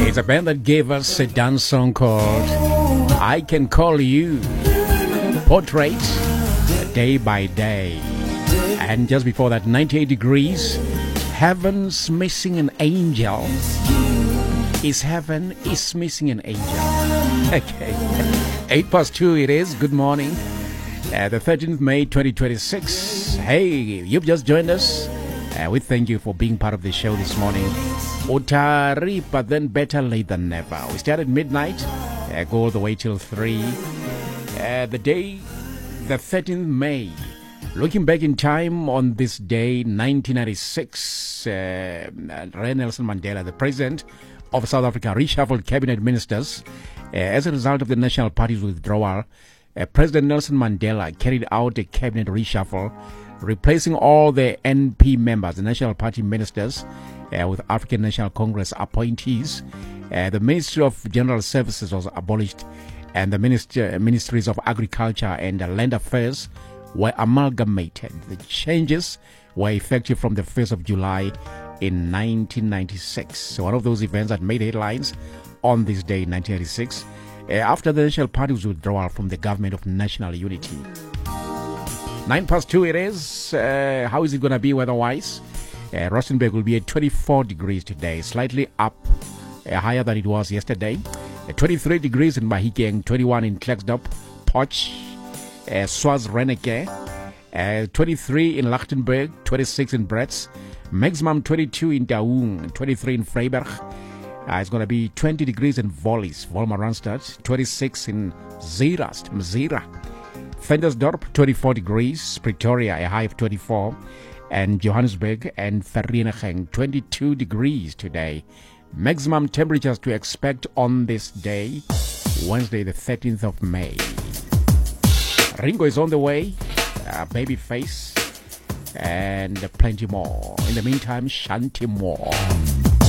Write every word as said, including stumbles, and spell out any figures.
It's a band that gave us a dance song called I Can Call You, Portrait, Day by Day. And just before that, ninety-eight degrees, Heaven's Missing an Angel. Is Heaven is Missing an Angel. Okay. Eight past two it is. Good morning. Uh, the thirteenth of May twenty twenty-six. Hey, you've just joined us. Uh, we thank you for being part of the show this morning. Utari, but then better late than never. We start at midnight, uh, go all the way till three. Uh, the day, the thirteenth of May. Looking back in time on this day, nineteen ninety-six, uh, Ray Nelson Mandela, the president of South Africa, reshuffled cabinet ministers. Uh, as a result of the National Party's withdrawal, uh, President Nelson Mandela carried out a cabinet reshuffle, replacing all the N P members, the National Party ministers, uh, with African National Congress appointees. Uh, the Ministry of General Services was abolished, and the minister, Ministries of Agriculture and uh, Land Affairs were amalgamated. The changes were effective from the first of July in nineteen ninety-six. So one of those events that made headlines on this day in nineteen ninety-six, uh, after the National Party's withdrawal from the government of national unity. Nine past two it is. Uh, how is it going to be weather-wise? Uh, Rustenburg will be at twenty-four degrees today, slightly up, uh, higher than it was yesterday. Uh, twenty-three degrees in Mahikeng, twenty-one in Klerksdorp, Potch, uh, Swaz Reneke, uh, twenty-three in Lichtenburg, twenty-six in Bretz, maximum twenty-two in Daung, twenty-three in Freiberg. Uh, it's going to be twenty degrees in Vollis, Volmar Randstad, twenty-six in Zeerast, Mzira. Ventersdorp, twenty-four degrees, Pretoria, a high of twenty-four, and Johannesburg and Vereeniging, twenty-two degrees today. Maximum temperatures to expect on this day, Wednesday, the thirteenth of May. Ringo is on the way, uh, Babyface, and plenty more. In the meantime, Shanty Moore.